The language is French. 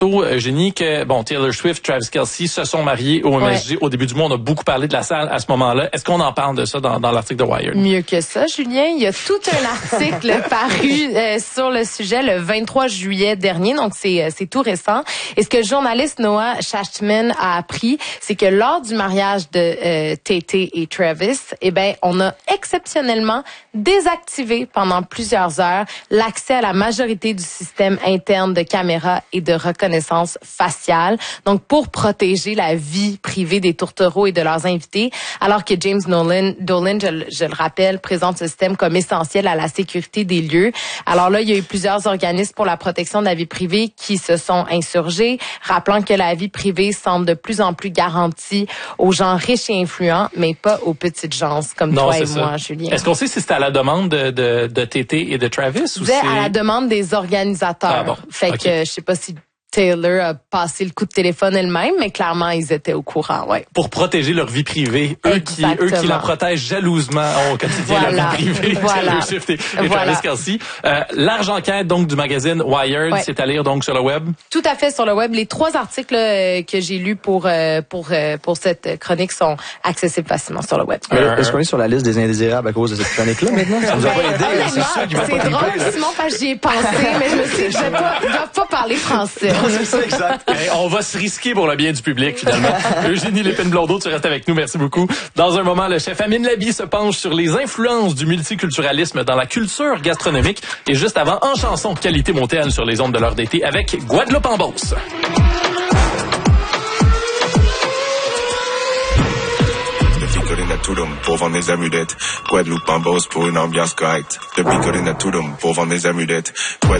Eugénie, que Taylor Swift, Travis Kelce se sont mariés au MSG. Au début du mois, on a beaucoup parlé de la salle à ce moment-là. Est-ce qu'on en parle de ça dans l'article de Wired? Mieux que ça, Julien. Il y a tout un article paru sur le sujet le 23 juillet dernier, donc c'est tout récent. Et ce que le journaliste Noah Shachman a appris, c'est que lors du mariage de Tay-Tay et Travis, on a exceptionnellement désactivé pendant plusieurs heures l'accès à la majorité du système interne de caméras et de reconnaissance faciale, donc pour protéger la vie privée des tourtereaux et de leurs invités, alors que James Dolan, je le rappelle, présente ce système comme essentiel à la sécurité des lieux. Alors là, il y a eu plusieurs organismes pour la protection de la vie privée qui se sont insurgés, rappelant que la vie privée semble de plus en plus garantie aux gens riches et influents, mais pas aux petites gens comme toi et moi, Julien. Est-ce qu'on sait si c'était à la demande de Tay-Tay et de Travis? Ou c'est à la demande des organisateurs. Ah bon. Fait que je sais pas si Taylor a passé le coup de téléphone elle-même, mais clairement, ils étaient au courant, Pour protéger leur vie privée. Eux qui la protègent jalousement au quotidien, leur vie privée. Taylor Swift et Travis Kelce. Large enquête, donc, du magazine Wired. C'est à lire, donc, sur le web? Tout à fait, sur le web. Les 3 articles que j'ai lus pour cette chronique sont accessibles facilement sur le web. Est-ce qu'on est sur la liste des indésirables à cause de cette chronique-là, maintenant? Ça nous a pas aidé. C'est drôle, Simon, parce que j'y ai pensé, mais je me suis dit, je dois pas parler français. C'est ça, exact. On va se risquer pour le bien du public, finalement. Eugénie Lépine-Blondeau, tu restes avec nous. Merci beaucoup. Dans un moment, le chef Amine Labi se penche sur les influences du multiculturalisme dans la culture gastronomique. Et juste avant, en chanson, qualité montagne sur les ondes de l'heure d'été avec Guadeloupe en Beauce. Pour vendre des amulettes, Guadeloupe en Beauce pour une ambiance correcte. Depuis Corinne à Touloum pour vendre des amulettes.